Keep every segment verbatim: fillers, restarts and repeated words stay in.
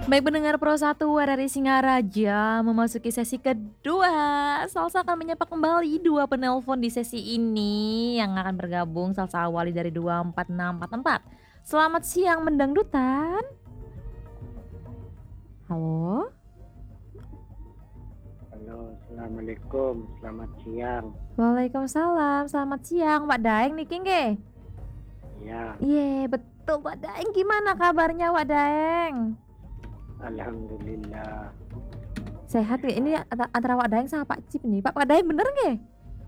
Baik pendengar Pro satu R R I Singaraja, memasuki sesi kedua. Salsa akan menyapa kembali dua penelpon di sesi ini yang akan bergabung. Salsa awali dari dua empat enam empat empat. Selamat siang mendangdutan. Halo? Halo, assalamualaikum, selamat siang. Waalaikumsalam, selamat siang. Wak Daeng niki nggih? Ya, Iya, betul Wak Daeng. Gimana kabarnya Wak Daeng? alhamdulillah. Sehat nggih? Ini anta- antara Wak Daeng sama Pak Cip nih. Pak Wak Daeng bener nggih?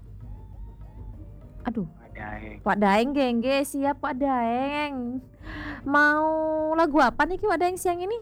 Aduh, Ada eh, Wak Daeng nggih nggih, siap Wak Daeng. Mau lagu apa nih Wak Daeng siang ini?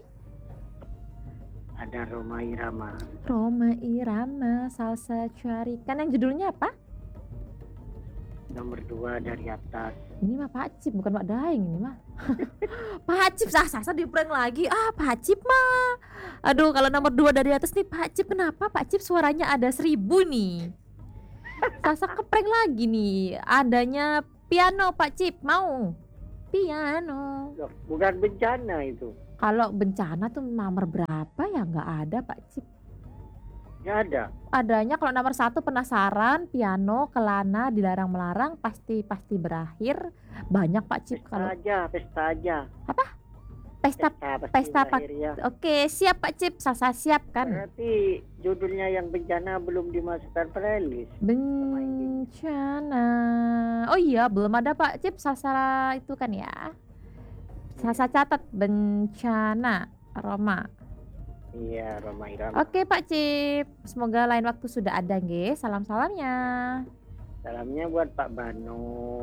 ada Roma Irama. Roma Irama Salsa Carikan, yang judulnya apa? Nomor dua dari atas. Ini mah Pak Cip bukan Wak Daeng ini mah. Pak Cip sah sah sah di prank lagi. Ah Pak Cip mah. Aduh kalau nomor dua dari atas nih Pak Cip, kenapa Pak Cip suaranya ada seribu nih? Sasa keprank lagi nih. Adanya piano Pak Cip, mau? Piano. Loh, bukan bencana itu. Kalau bencana tuh nomor berapa ya, nggak ada Pak Cip. Ya ada. Adanya kalau nomor satu penasaran, piano, kelana, dilarang melarang, pasti pasti berakhir. Banyak Pak Cip Pesta kalau aja, pesta aja. pesta. Pesta pasti pesta pak- berakhir ya. Oke siap Pak Cip, Salsa siap kan? Berarti judulnya yang bencana belum dimasukkan playlist. Bencana. Oh iya belum ada Pak Cip, Salsa itu kan ya. Salsa catat bencana Roma. Iya, Roma Irama. Oke Pak Cip, semoga lain waktu sudah ada nggih. Salam-salamnya. Salamnya buat Pak Bano.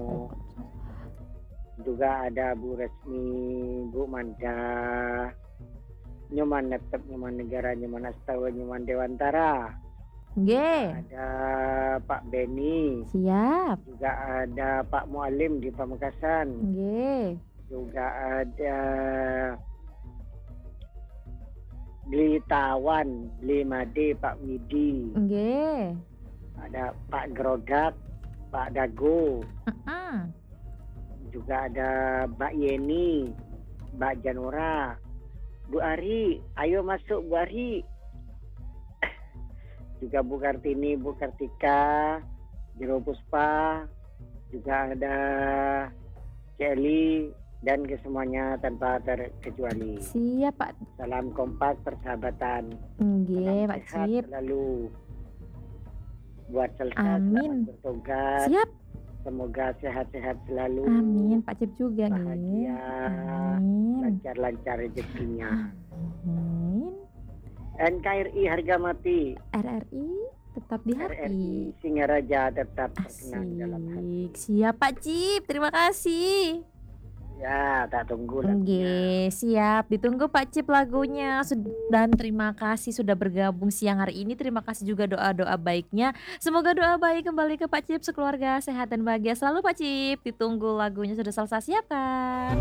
Juga ada Bu Resmi, Bu Manda, Nyoman Netep, Nyoman Negara, Nyoman Astawa, Nyoman Dewantara. Nggih, Ada Pak Beni, siap. juga ada Pak Mualim di Pamekasan, Nggih. juga ada Beli Tawan, Beli Made, Pak Widi, Nggih. ada Pak Gerodak, Pak Dago, Heeh. juga ada Mbak Yeni, Mbak Janora, Bu Ari, ayo masuk Bu Ari. Juga Bu Kartini, Bu Kartika, Jero Puspa, juga ada Kelly, dan kesemuanya tanpa terkecuali. Siap Pak. Salam kompak persahabatan. Nggih Salam Pak sehat Cip. selalu. Buat Salsa Amin. selamat bertugas. Siap. Semoga sehat-sehat selalu. Amin Pak Cip juga nggih. Bahagia. Amin. Lancar-lancar rezekinya. Amin. N K R I harga mati. R R I tetap di R R I hati. Singaraja tetap terkenang dalam hati. Asik. Siap Pak Cip, terima kasih. Ya, tak tunggu lagunya. Oke, siap. Ditunggu Pak Cip lagunya. Sud- Dan terima kasih sudah bergabung siang hari ini. Terima kasih juga doa-doa baiknya. Semoga doa baik kembali ke Pak Cip, sekeluarga sehat dan bahagia selalu Pak Cip. Ditunggu lagunya sudah Salsa siapkan.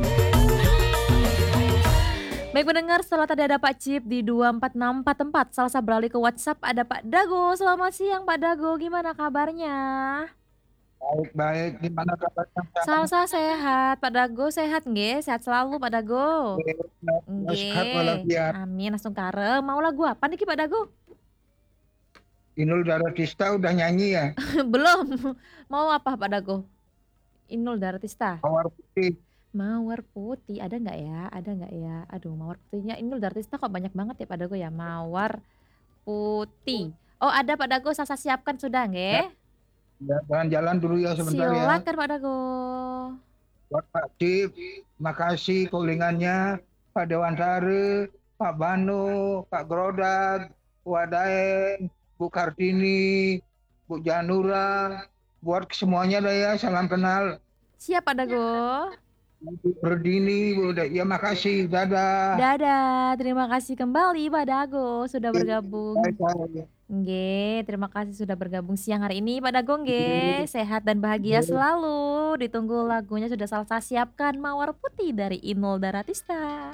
Baik pendengar, setelah tadi ada Pak Cip di dua empat enam empat empat, Salsa beralih ke WhatsApp, ada Pak Dago. Selamat siang Pak Dago, gimana kabarnya? Baik-baik, gimana kabarnya? Salsa sehat, Pak Dago sehat nggih? Sehat selalu Pak Dago. Sehat Nggih. walafiat. Amin, langsung karem. Mau lagu apa nih Ki, Pak Dago? Inul Daratista udah nyanyi ya? Belum. Mau apa Pak Dago? Inul Daratista. Mawar Putih. Mawar putih ada nggak ya? Ada nggak ya? Aduh, mawar putihnya Inul Daratista kok banyak banget ya Pak Dago ya. Mawar putih. Oh ada Pak Dago, Salsa siapkan sudah nggih? Ya, jalan-jalan dulu ya sebentar ya. Silakan Pak Dago. Buat Pak Cip, makasih callingannya. Pak Dewantara, Pak Bano, Pak Grodag, Bu Daeng, Bu Kartini, Bu Janura. Buat semuanya dah ya, salam kenal. Siap Pak Dago. Bu Berdini, Bu, ya makasih, dadah. Dadah, terima kasih kembali Pak Dago sudah bergabung. Bye-bye. Nggih, terima kasih sudah bergabung siang hari ini Pak Dago nggih. Sehat dan bahagia selalu. Ditunggu lagunya sudah Salsa siapkan, Mawar Putih dari Inul Daratista.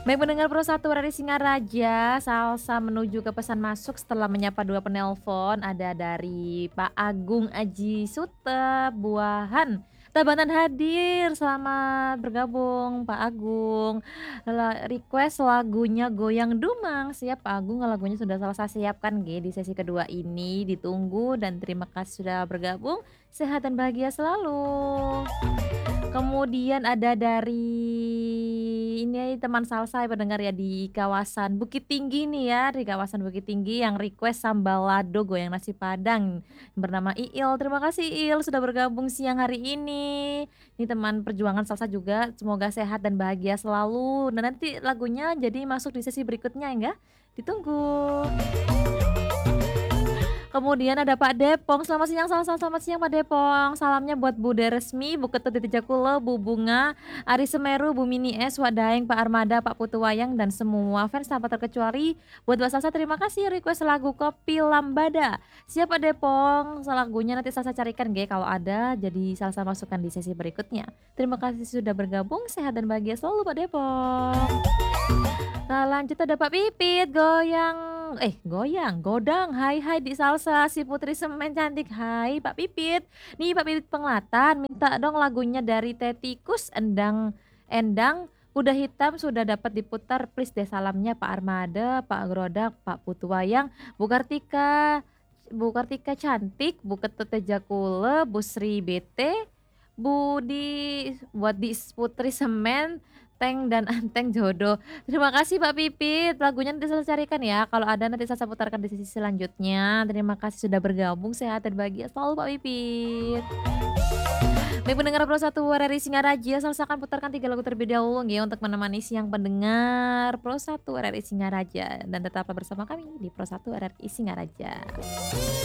Baik pendengar Pro satu R R I Singaraja, Salsa menuju ke pesan masuk setelah menyapa dua penelpon. Ada dari Pak Agung Aji Sute Buahan, Tabanan hadir, selamat bergabung Pak Agung. La- Request lagunya Goyang Dumang. Siap Pak Agung, lagunya sudah selesai siapkan G di sesi kedua ini. Ditunggu dan terima kasih sudah bergabung. Sehat dan bahagia selalu. Kemudian ada dari ini teman salsa ya pendengar ya di kawasan Bukit Tinggi nih ya, di kawasan Bukit Tinggi yang request sambal lado goyang nasi padang bernama Iil. Terima kasih Iil sudah bergabung siang hari ini. Ini teman perjuangan salsa juga, semoga sehat dan bahagia selalu. Dan nanti lagunya jadi masuk di sesi berikutnya ya, ditunggu. Kemudian ada Pak Depong, selamat siang, selamat, selamat siang Pak Depong. Salamnya buat Bu Deresmi, Bu Ketut Titi Jakulo, Bu Bunga, Ari Semeru, Bu Mini S, Wak Daeng, Pak Armada, Pak Putu Wayang, dan semua fans tanpa terkecuali. Buat Mbak Salsa terima kasih request lagu Kopi Lambada. Siap Pak Depong, lagunya nanti Salsa carikan G kalau ada, jadi Salsa masukkan di sesi berikutnya. Terima kasih sudah bergabung, sehat dan bahagia selalu Pak Depong. Nah lanjut ada Pak Pipit, goyang, eh goyang, godang, hai hai di salsa, si putri semen cantik, hai Pak Pipit. Nih Pak Pipit Penglatan, minta dong lagunya dari Tetikus, Endang, Endang, Kuda Hitam sudah dapat diputar, please deh salamnya Pak Armada, Pak Grodak, Pak Putu Wayang, Bu Kartika, Bu Kartika Cantik, Bu Ketut Jakule, Bu Sri B T, Bu di, buat di Putri Semen, Teng dan Anteng Jodoh. Terima kasih Pak Pipit. Lagunya nanti saya carikan ya. Kalau ada nanti saya putarkan di sesi selanjutnya. Terima kasih sudah bergabung. Sehat dan bahagia selalu Pak Pipit. Baik pendengar Pro satu R R I Singaraja, Salsa akan putarkan tiga lagu terlebih dahulu ya untuk menemani siang pendengar Pro satu R R I Singaraja. Dan tetaplah bersama kami di Pro satu R R I Singaraja.